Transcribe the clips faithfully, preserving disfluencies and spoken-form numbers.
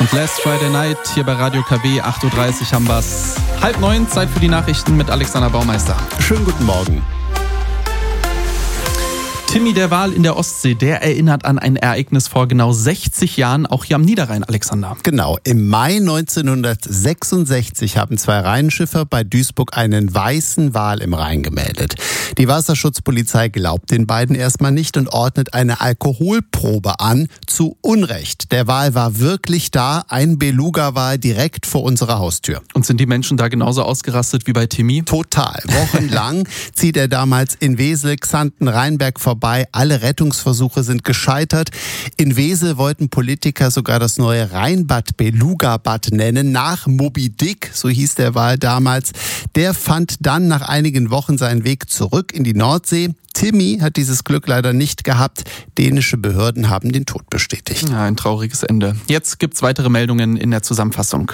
Und Last Friday Night hier bei Radio K W, acht Uhr dreißig haben wir's. Halb neun, Zeit für die Nachrichten mit Alexander Baumeister. Schönen guten Morgen. Timmy der Wal in der Ostsee, der erinnert an ein Ereignis vor genau sechzig Jahren, auch hier am Niederrhein, Alexander. Genau, im Mai neunzehnhundertsechsundsechzig haben zwei Rheinschiffer bei Duisburg einen weißen Wal im Rhein gemeldet. Die Wasserschutzpolizei glaubt den beiden erstmal nicht und ordnet eine Alkoholprobe an, zu Unrecht. Der Wal war wirklich da, ein Beluga-Wal direkt vor unserer Haustür. Und sind die Menschen da genauso ausgerastet wie bei Timmy? Total. Wochenlang zieht er damals in Wesel, Xanten, Rheinberg vorbei. Alle Rettungsversuche sind gescheitert. In Wesel wollten Politiker sogar das neue Rheinbad Beluga-Bad nennen, nach Moby Dick, so hieß der Wal damals. Der fand dann nach einigen Wochen seinen Weg zurück in die Nordsee. Timmy hat dieses Glück leider nicht gehabt. Dänische Behörden haben den Tod bestätigt. Ja, ein trauriges Ende. Jetzt gibt's weitere Meldungen in der Zusammenfassung.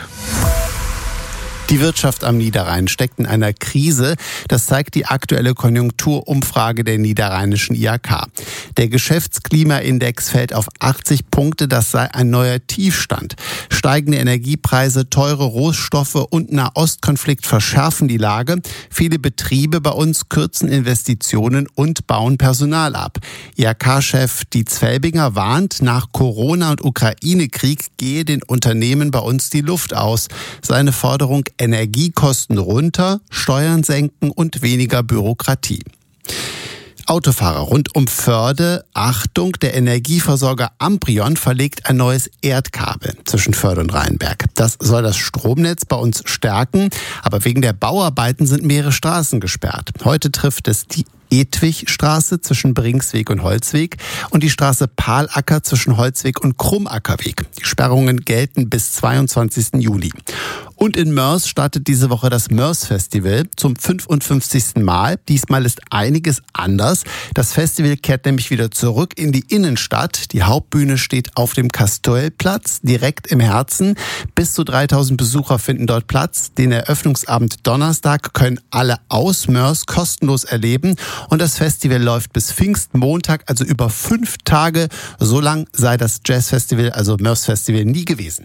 Die Wirtschaft am Niederrhein steckt in einer Krise. Das zeigt die aktuelle Konjunkturumfrage der niederrheinischen I H K. Der Geschäftsklimaindex fällt auf achtzig Punkte. Das sei ein neuer Tiefstand. Steigende Energiepreise, teure Rohstoffe und Nahostkonflikt verschärfen die Lage. Viele Betriebe bei uns kürzen Investitionen und bauen Personal ab. I H K-Chef Dietz Felbinger warnt, nach Corona- und Ukraine-Krieg gehe den Unternehmen bei uns die Luft aus. Seine Forderung: Energiekosten runter, Steuern senken und weniger Bürokratie. Autofahrer rund um Förde, Achtung, der Energieversorger Amprion verlegt ein neues Erdkabel zwischen Förde und Rheinberg. Das soll das Stromnetz bei uns stärken, aber wegen der Bauarbeiten sind mehrere Straßen gesperrt. Heute trifft es die Edwichstraße zwischen Bringsweg und Holzweg und die Straße Pahlacker zwischen Holzweg und Krummackerweg. Die Sperrungen gelten bis zweiundzwanzigsten Juli. Und in Moers startet diese Woche das Moers Festival zum fünfundfünfzigsten Mal. Diesmal ist einiges anders. Das Festival kehrt nämlich wieder zurück in die Innenstadt. Die Hauptbühne steht auf dem Kastellplatz, direkt im Herzen. Bis zu dreitausend Besucher finden dort Platz. Den Eröffnungsabend Donnerstag können alle aus Moers kostenlos erleben. Und das Festival läuft bis Pfingstmontag, also über fünf Tage. So lang sei das Jazzfestival, also Moers Festival, nie gewesen.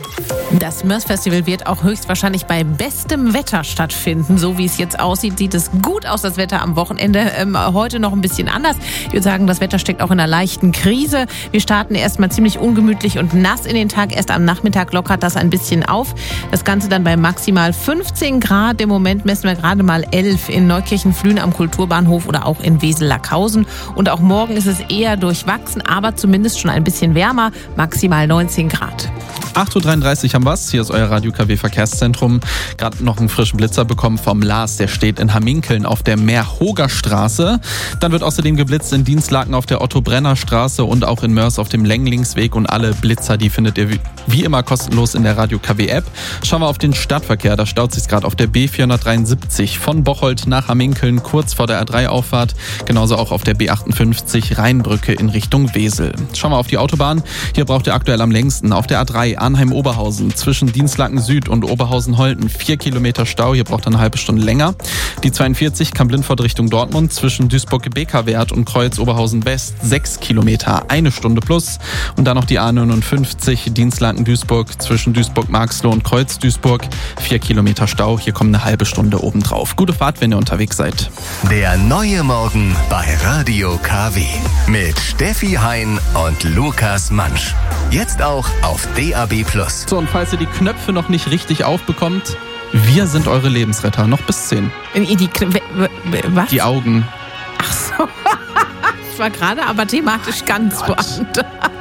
Das Moers Festival wird auch höchstwahrscheinlich bei bestem Wetter stattfinden. So wie es jetzt aussieht, sieht es gut aus, das Wetter am Wochenende. Ähm, heute noch ein bisschen anders. Ich würde sagen, das Wetter steckt auch in einer leichten Krise. Wir starten erstmal ziemlich ungemütlich und nass in den Tag. Erst am Nachmittag lockert das ein bisschen auf. Das Ganze dann bei maximal fünfzehn Grad. Im Moment messen wir gerade mal elf in Neukirchen-Flühen am Kulturbahnhof oder auch in Wesel-Lackhausen. Und auch morgen ist es eher durchwachsen, aber zumindest schon ein bisschen wärmer. Maximal neunzehn Grad. acht Uhr dreiunddreißig haben wir's. Hier ist euer Radio K W Verkehrszentrum. Gerade noch einen frischen Blitzer bekommen vom Lars. Der steht in Hamminkeln auf der Meerhoger-Straße. Dann wird außerdem geblitzt in Dienstlaken auf der Otto-Brenner-Straße und auch in Moers auf dem Lenglingsweg. Und alle Blitzer, die findet ihr wie immer kostenlos in der Radio K W-App. Schauen wir auf den Stadtverkehr. Da staut sich gerade auf der B vierhundertdreiundsiebzig von Bocholt nach Hamminkeln, kurz vor der A drei Auffahrt. Genauso auch auf der B achtundfünfzig Rheinbrücke in Richtung Wesel. Schauen wir auf die Autobahn. Hier braucht ihr aktuell am längsten auf der A drei Arnheim-Oberhausen zwischen Dienstlaken Süd und Oberhausen-Holten vier Kilometer Stau. Hier braucht ihr eine halbe Stunde länger. Die zweiundvierzig Kamp-Lindfort Richtung Dortmund zwischen Duisburg-Bekerwert und Kreuz-Oberhausen-West sechs Kilometer, eine Stunde plus. Und dann noch die A neunundfünfzig Dienstlaken-Duisburg zwischen Duisburg-Marxloh und Kreuz-Duisburg vier Kilometer Stau. Hier kommt eine halbe Stunde obendrauf. Gute Fahrt, wenn ihr unterwegs seid. Der neue Morgen bei Radio K W mit Steffi Hein und Lukas Mansch. Jetzt auch auf D A B plus. So, und falls ihr die Knöpfe noch nicht richtig aufbekommt, wir sind eure Lebensretter. Noch bis zehn. Die Kn- was? Die Augen. Ach so. Ich war gerade aber thematisch ganz woanders.